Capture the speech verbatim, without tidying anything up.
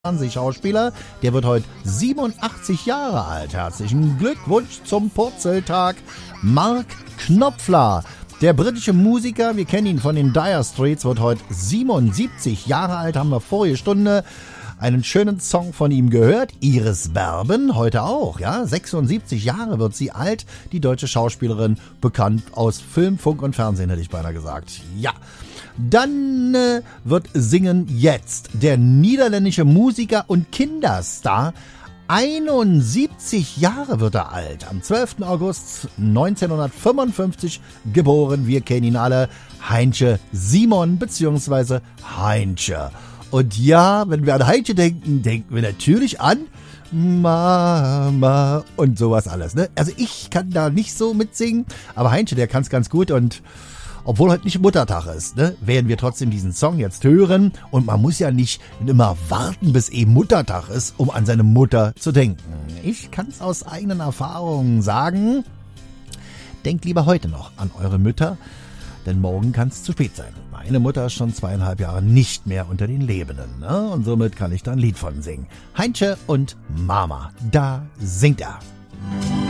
Fernsehschauspieler, der wird heute siebenundachtzig Jahre alt. Herzlichen Glückwunsch zum Purzeltag, Mark Knopfler. Der britische Musiker, wir kennen ihn von den Dire Straits, wird heute siebenundsiebzig Jahre alt, haben wir vorige Stunde einen schönen Song von ihm gehört. Iris Berben, heute auch, ja, sechsundsiebzig Jahre wird sie alt, die deutsche Schauspielerin, bekannt aus Film, Funk und Fernsehen, hätte ich beinahe gesagt. Ja, dann äh, wird singen jetzt der niederländische Musiker und Kinderstar. einundsiebzig Jahre wird er alt. Am zwölften August neunzehnhundertfünfundfünfzig geboren. Wir kennen ihn alle. Heinche Simon bzw. Heinche. Und ja, wenn wir an Heinche denken, denken wir natürlich an Mama und sowas alles. Ne? Also ich kann da nicht so mitsingen, aber Heinche, der kann es ganz gut. Und obwohl heute nicht Muttertag ist, ne, werden wir trotzdem diesen Song jetzt hören. Und man muss ja nicht immer warten, bis eben Muttertag ist, um an seine Mutter zu denken. Ich kann es aus eigenen Erfahrungen sagen. Denkt lieber heute noch an eure Mütter, denn morgen kann es zu spät sein. Meine Mutter ist schon zweieinhalb Jahre nicht mehr unter den Lebenden, ne? Und somit kann ich da ein Lied von singen. Heinche und Mama, da singt er.